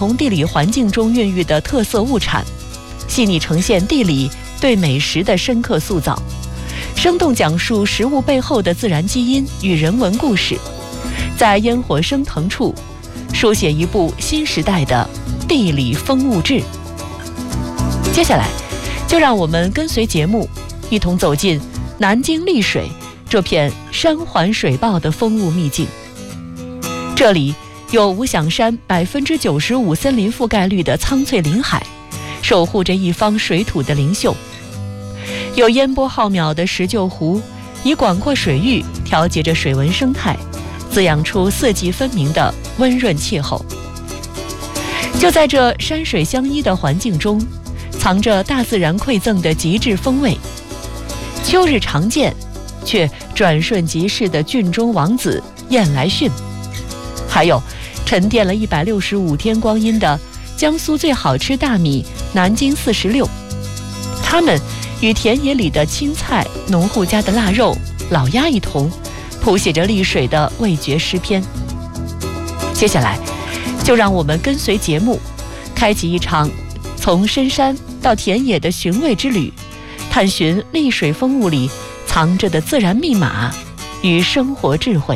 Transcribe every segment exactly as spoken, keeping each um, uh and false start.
同地理环境中孕育的特色物产，细腻呈现地理对美食的深刻塑造，生动讲述食物背后的自然基因与人文故事，在烟火升腾处书写一部新时代的地理风物志。接下来就让我们跟随节目一同走进南京丽水这片山环水抱的风物秘境。这里有无响山百分之九十五森林覆盖率的苍翠林海，守护着一方水土的灵秀；有烟波浩渺的石臼湖，以广阔水域调节着水文生态，滋养出四季分明的温润气候。就在这山水相依的环境中，藏着大自然馈赠的极致风味。秋日常见却转瞬即逝的郡中王子燕来逊，还有沉淀了一百六十五天光阴的江苏最好吃大米南京四十六，它们与田野里的青菜、农户家的腊肉、老鸭一同，谱写着丽水的味觉诗篇。接下来就让我们跟随节目，开启一场从深山到田野的寻味之旅，探寻丽水风物里藏着的自然密码与生活智慧。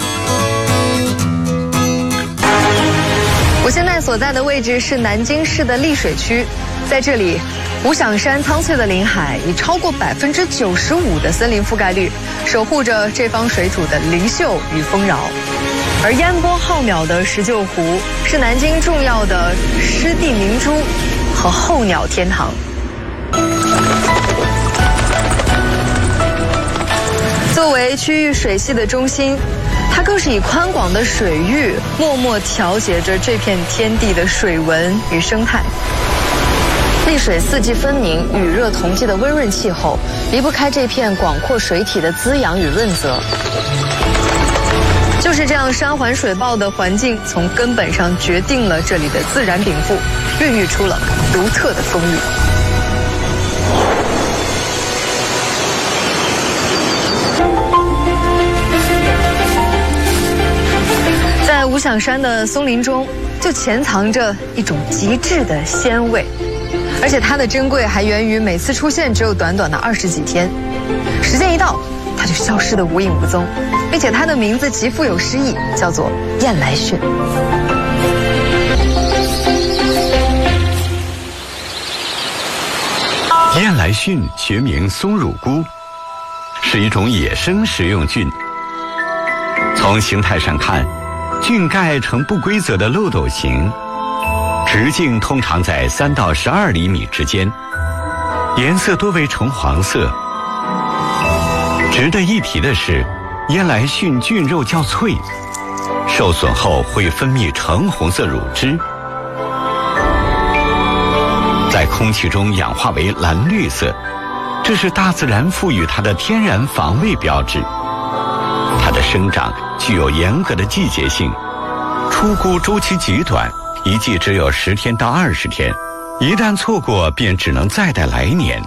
我现在所在的位置是南京市的丽水区，在这里，无响山苍翠的林海以超过百分之九十五的森林覆盖率，守护着这方水土的灵秀与丰饶。而烟波浩渺的石臼湖是南京重要的湿地明珠和候鸟天堂。作为区域水系的中心，它更是以宽广的水域默默调节着这片天地的水文与生态。丽水四季分明、雨热同季的温润气候，离不开这片广阔水体的滋养与润泽。就是这样山环水抱的环境，从根本上决定了这里的自然禀赋，孕育出了独特的风韵。在无响山的松林中，就潜藏着一种极致的鲜味，而且它的珍贵还源于每次出现只有短短的二十几天，时间一到，它就消失得无影无踪，并且它的名字极富有诗意，叫做燕来逊。 燕来逊学名松乳菇，是一种野生食用菌。从形态上看，菌盖呈不规则的漏斗形，直径通常在三到十二厘米之间，颜色多为橙黄色。值得一提的是，燕来逊菌肉较脆，受损后会分泌橙红色乳汁，在空气中氧化为蓝绿色，这是大自然赋予它的天然防卫标志。它的生长具有严格的季节性，出菇周期极短，一季只有十天到二十天，一旦错过便只能再待来年。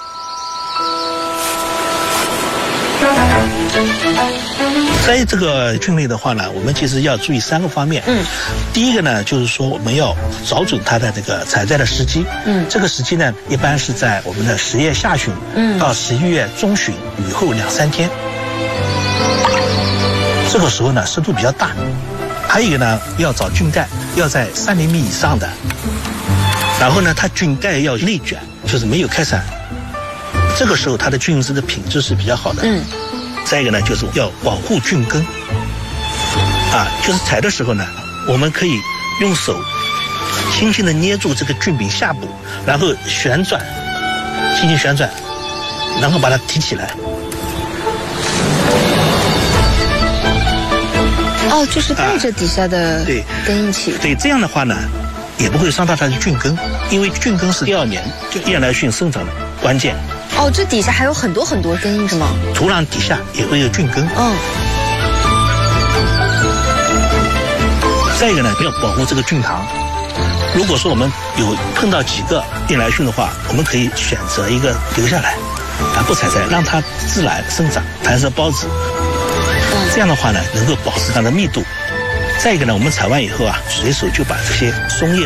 在这个菌类的话呢，我们其实要注意三个方面。嗯，第一个呢，就是说我们要找准它的这个采摘的时机。嗯，这个时机呢，一般是在我们的十月下旬，嗯，到十一月中旬雨后两三天。这个时候呢，湿度比较大。还有一个呢，要找菌盖，要在三厘米以上的。然后呢，它菌盖要内卷，就是没有开伞。这个时候它的菌丝的品质是比较好的。嗯。再一个呢，就是要保护菌根。啊，就是采的时候呢，我们可以用手轻轻地捏住这个菌柄下部，然后旋转，轻轻旋转，然后把它提起来。 哦，就是带着底下的根一起、啊。 对，这样的话呢，也不会伤到它的菌根，因为菌根是第二年就燕来逊生长的关键。 哦，这底下还有很多很多根是吗？ 土壤底下也会有菌根。嗯。再一个呢，要保护这个菌塘。如果说我们有碰到几个燕来逊的话，我们可以选择一个留下来，啊，不采摘，让它自然生长，弹射孢子。这样的话呢，能够保持它的密度。再一个呢，我们采完以后啊，随手就把这些松叶